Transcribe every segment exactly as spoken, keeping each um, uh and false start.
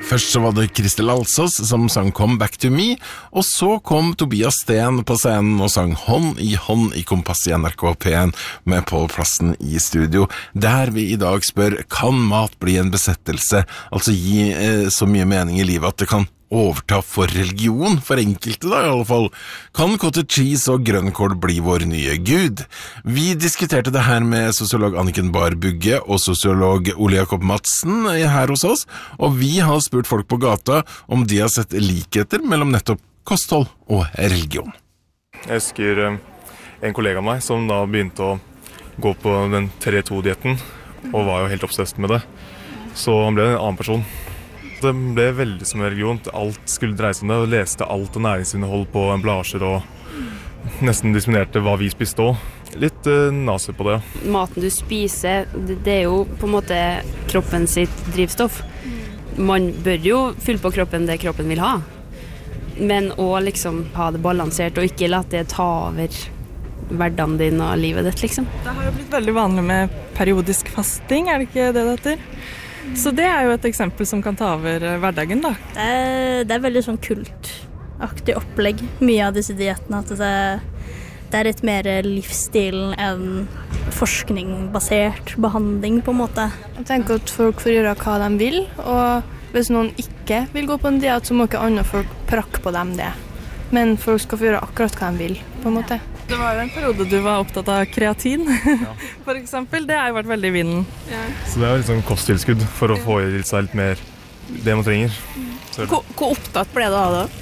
Først så var det Kristel Alsås som sang Come Back to Me, og så kom Tobias Sten på scenen og sang Hånd i hånd i Kompass i N R K P en med Pål Plassen i studio, der vi i dag spør, kan mat bli en besettelse, altså gi eh, så mye mening i livet at det kan overta for religion, for enkelte da i alle fall. Kan cottage cheese og grønnkål bli vår nye gud? Vi diskuterte det her med sosiolog Anniken Barbugge og sosiolog Ole Jakob Madsen her hos oss, og vi har spurt folk på gata om de har sett likheter mellom nettopp kosthold og religion. Jeg husker en kollega av meg som da begynte å gå på den tre to-dietten, og var jo helt obsessed med det. Så han ble en annen person. Det ble veldig som en religion. Alt skulle dreie seg om det, og leste alt og næringsinnhold på emblasjer og nesten disponerte hva vi spiste også. Litt uh, nase på det. Maten du spiser, det er jo på en måte kroppen sitt drivstoff. Man bør jo fylle på kroppen det kroppen vil ha, men også liksom ha det balansert og ikke la det ta over hverdagen din og livet ditt liksom. Det har jo blitt veldig vanlig med periodisk fasting, er det ikke det det heter? Så det er jo et eksempel som kan ta over hverdagen da. Det er, det er veldig sånn kultaktig opplegg, mye av disse diettene, at det, det er litt mer livsstilen enn forskningbasert behandling på en måte. Jeg tenker at folk får gjøre hva de vil, og hvis noen ikke vil gå på en diett, så må ikke andre folk prakke på dem det. Men folk skal få gjøre akkurat hva de vil, på en måte. Det var jo en periode du var opptatt av kreatin, ja. For eksempel. Det har jo vært veldig i vinden. Ja. Så det er jo litt sånn kosttilskudd for å få i seg litt mer det man trenger. Hvor, hvor opptatt ble du av det?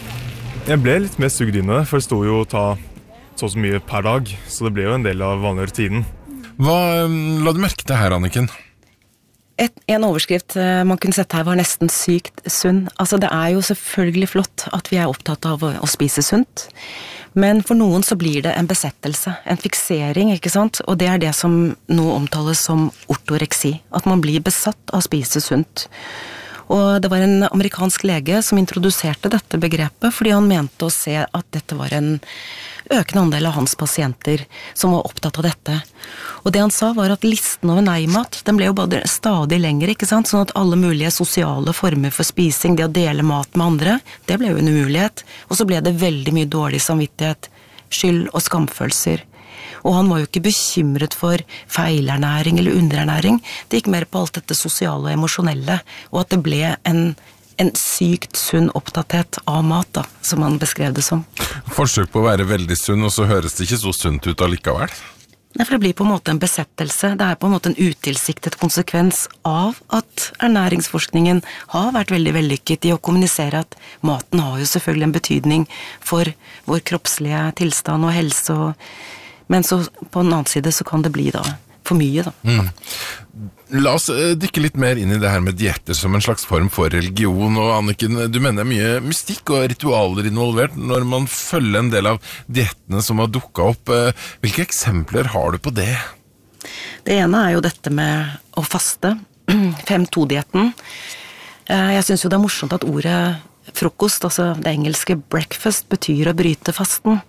Jeg ble litt mer sugd inn i det, for det sto jo å ta så så mye per dag, så det ble jo en del av vanlig rutinen. Hva la du merke til her, Anniken? Et, en overskrift man kunne sette her var nesten sykt sunn. Altså det er jo selvfølgelig flott at vi er opptatt av å, å spise sunt, men for noen så blir det en besettelse, en fiksering, ikke sant? Og det er det som nå omtales som ortoreksi, at man blir besatt av å spise sunt. Og det var en amerikansk lege som introduserte dette begrepet, fordi han mente å se at dette var en økende andel av hans pasienter som var opptatt av dette. Og det han sa var at listen over nei-mat, den ble jo bare stadig lengre, ikke sant? Sånn at alle mulige sosiale former for spising, det å dele mat med andre, det ble jo en umulighet. Og så ble det veldig mye dårlig samvittighet, skyld og skamfølelser. Og han var jo ikke bekymret for feilernæring eller underernæring. Det gikk mer på alt dette sosiale og emosjonelle, og at det ble en en sykt sunn opptatthet av mat da, som han beskrev det som. Forsøk på å være veldig sunn, og så høres det ikke så sunt ut allikevel. Nei, for det blir på en måte en besettelse. Det er på en måte en utilsiktet konsekvens av at ernæringsforskningen har vært veldig vellykket i å kommunisere at maten har jo selvfølgelig en betydning for vår kroppslige tilstand og helse, og... men så på en annen side så kan det bli da for mye da. Mm. La oss dykke litt mer inn i det her med dietter som en slags form for religion, og Anniken, du mener det er mye mystikk og ritualer involvert når man følger en del av diettene som har dukket opp. Hvilke eksempler har du på det? Det ene er jo dette med å faste, fem to-dietten. Jeg synes jo det er morsomt at ordet frokost, altså det engelske breakfast, betyr å bryte fasten.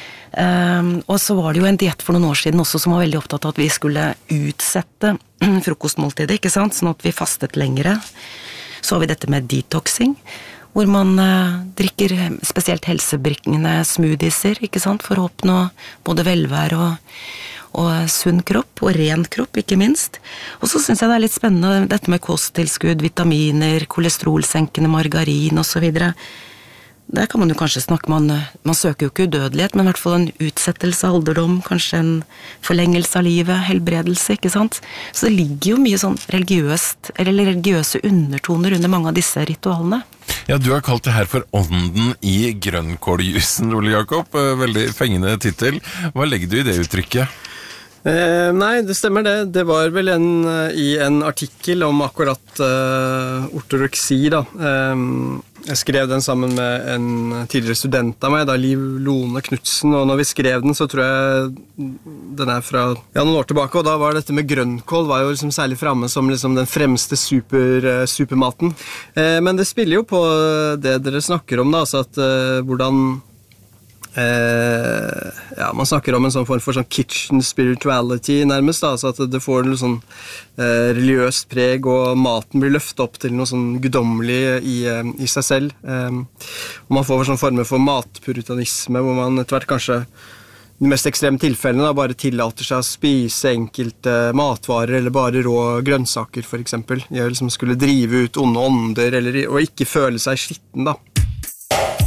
Um, og så var det jo en diett for noen år siden også som var veldig opptatt av at vi skulle utsette frokostmåltidet, ikke sant? Sånn at vi fastet lengre. Så har vi dette med detoxing, hvor man uh, drikker spesielt helsebringende smoothiser, ikke sant? For å oppnå både velvære og, og sunn kropp, og ren kropp, ikke minst. Og så synes jeg det er litt spennende dette med kosttilskudd, vitaminer, kolesterolsenkende margarin og så videre. Der kan man jo kanskje snakke, man, man søker jo ikke udødelighet, men i hvert fall en utsettelse av alderdom, kanskje en forlengelse av livet, helbredelse, ikke sant? Så det ligger jo mye sånn religiøst, eller religiøse undertoner under mange av disse ritualene. Ja, du har kalt det her for ånden i grønnkåljusen, Ole Jakob. Veldig fengende titel. Hva legger du i det uttrykket? Eh, nei, det stemmer det. Det var vel en, i en artikkel om akkurat uh, ortoreksi da. Um, jeg skrev den sammen med en tidligere student av meg, da, Liv Lone Knudsen, og når vi skrev den så tror jeg den er fra ja, noen år tilbake, og da var dette med grønnkål var jo liksom særlig fremme som liksom den fremste super, uh, supermaten. Eh, men det spiller jo på det dere snakker om da, altså at uh, hvordan Eh, ja, man snakker om en sånn form for sånn kitchen spirituality nærmest, da, altså at det får noe sånn eh, religiøst preg, og maten blir løftet opp til noe sånn gudomlig i, eh, i seg selv. Eh, og man får sånn former for matpuritanisme, hvor man etter hvert kanskje de mest ekstreme tilfellene da, bare tillater seg å spise enkelte matvarer, eller bare rå grønnsaker for eksempel. Jeg liksom skulle drive ut onde ånder, eller, og ikke føle seg skitten da.